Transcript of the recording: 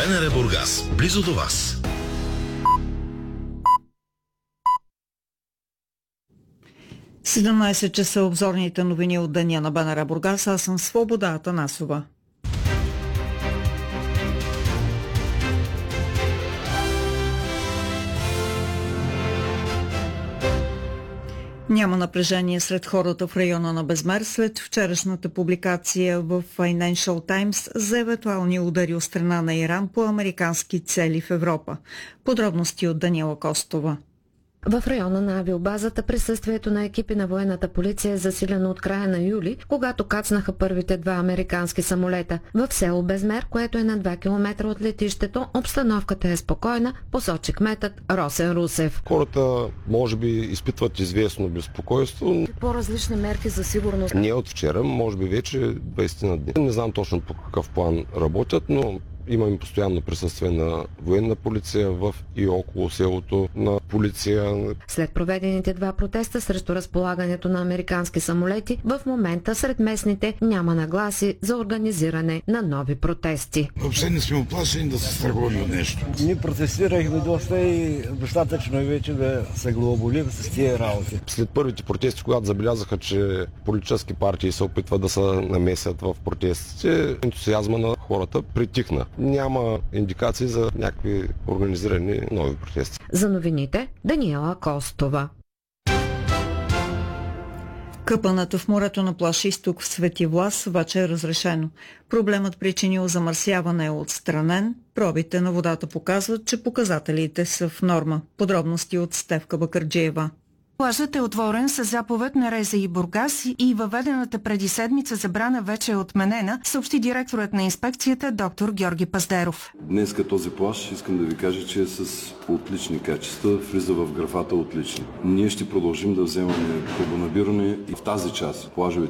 БНР Бургас, близо до вас. – 17 часа обзорните новини от деня на БНР Бургас. Аз съм Свобода Атанасова. Няма напрежение сред хората в района на Безмер след вчерашната публикация в Financial Times за евентуални удари от страна на Иран по американски цели в Европа. Подробности от Даниела Костова. В района на авиобазата присъствието на екипи на военната полиция е засилено от края на юли, когато кацнаха първите два американски самолета. В село Безмер, което е на 2 км от летището, обстановката е спокойна, посочи кметът Росен Русев. Хората може би изпитват известно безпокойство. По-различни мерки за сигурност. Не от вчера, може би вече 20 на дни. Не знам точно по какъв план работят, но имаме постоянно присъствие на военна полиция в и около селото, на полиция. След проведените два протеста срещу разполагането на американски самолети, в момента сред местните няма нагласи за организиране на нови протести. Въобще не сме оплашени да се страхуваме от нещо. Ние протестирахме доста и достатъчно е вече да се глоболим с тия работи. След първите протести, когато забелязаха, че политически партии се опитват да се намесят в протестите, ентусиазма на хората притихна. Няма индикации за някакви организирани нови протести. За новините Даниела Костова. Къпането в морето на плаж Изток в Свети Влас вече е разрешено. Проблемът, причинил замърсяване, е отстранен. Пробите на водата показват, че показателите са в норма. Подробности от Стефка Бакърджиева. Плажът е отворен с заповед на РЗИ Бургас и въведената преди седмица забрана вече е отменена, съобщи директорът на инспекцията доктор Георги Паздеров. Днеска този плаж, искам да ви кажа, че е с отлични качества, влиза в графата отлични. Ние ще продължим да вземаме пробонабиране и в тази част плажовете